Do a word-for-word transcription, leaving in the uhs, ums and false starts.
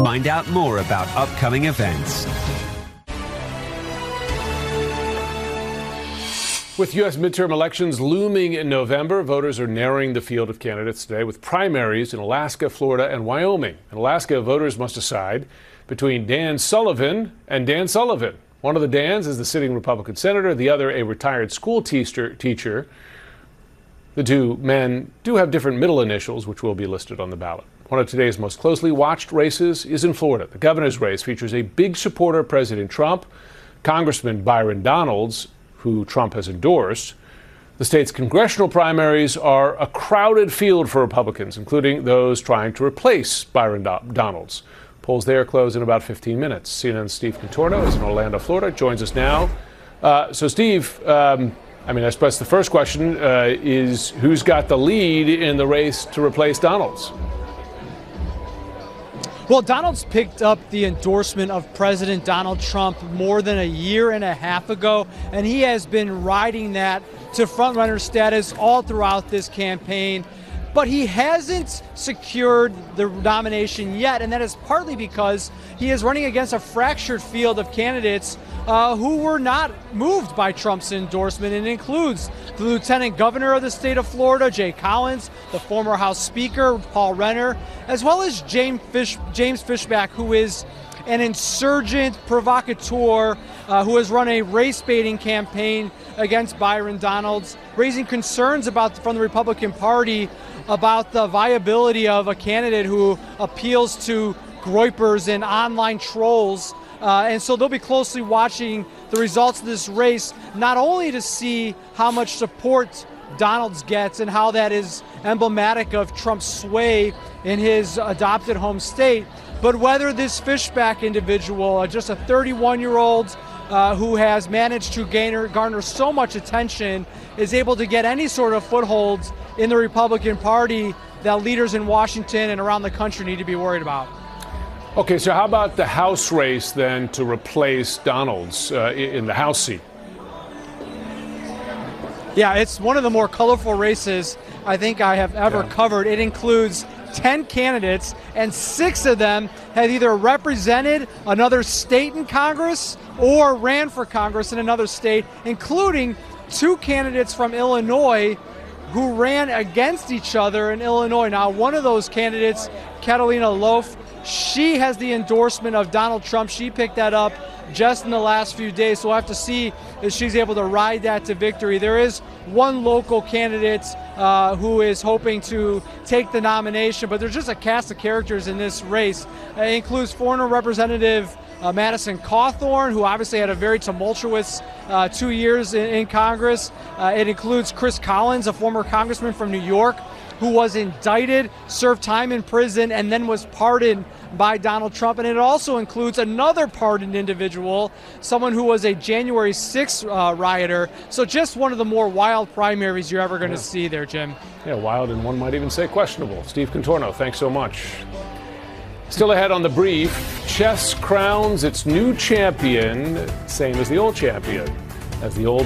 Find out more about upcoming events. With U S midterm elections looming in November, voters are narrowing the field of candidates today with primaries in Alaska, Florida, and Wyoming. In Alaska, voters must decide between Dan Sullivan and Dan Sullivan. One of the Dans is the sitting Republican senator, the other a retired school teacher. teacher. The two men do have different middle initials, which will be listed on the ballot. One of today's most closely watched races is in Florida. The governor's race features a big supporter of President Trump, Congressman Byron Donalds, who Trump has endorsed. The state's congressional primaries are a crowded field for Republicans, including those trying to replace Byron Do- Donalds. Polls there close in about fifteen minutes. C N N's Steve Contorno is in Orlando, Florida, joins us now. Uh, so, Steve, um, I mean, I suppose the first question uh, is who's got the lead in the race to replace Donalds? Well, Donalds picked up the endorsement of President Donald Trump more than a year and a half ago, and he has been riding that to frontrunner status all throughout this campaign. But he hasn't secured the nomination yet, and that is partly because he is running against a fractured field of candidates uh, who were not moved by Trump's endorsement. It includes the lieutenant governor of the state of Florida, Jay Collins, the former House Speaker, Paul Renner, as well as James, Fish, James Fishback, who is an insurgent provocateur uh, who has run a race-baiting campaign against Byron Donalds, raising concerns about from the Republican Party about the viability of a candidate who appeals to groypers and online trolls. Uh, and so they'll be closely watching the results of this race, not only to see how much support Donalds gets and how that is emblematic of Trump's sway in his adopted home state, but whether this Fishback individual, uh, just a thirty-one-year-old uh, who has managed to garner, garner so much attention, is able to get any sort of footholds in the Republican Party that leaders in Washington and around the country need to be worried about. Okay, so how about the House race then to replace Donalds uh, in the House seat? Yeah, it's one of the more colorful races I think I have ever yeah. covered. It includes ten candidates, and six of them have either represented another state in Congress or ran for Congress in another state, including two candidates from Illinois who ran against each other in Illinois. Now, one of those candidates, Catalina Loaf, she has the endorsement of Donald Trump. She picked that up just in the last few days, so we'll have to see if she's able to ride that to victory. There is one local candidate uh, who is hoping to take the nomination, but there's just a cast of characters in this race. It includes former Representative uh, Madison Cawthorn, who obviously had a very tumultuous uh, two years in, in Congress. Uh, it includes Chris Collins, a former congressman from New York, who was indicted, served time in prison, and then was pardoned by Donald Trump. And it also includes another pardoned individual, someone who was a January sixth uh, rioter. So just one of the more wild primaries you're ever going to yeah. see there, Jim. Yeah, wild, and one might even say questionable. Steve Contorno, thanks so much. Still ahead on The Brief, chess crowns its new champion, same as the old champion, as the old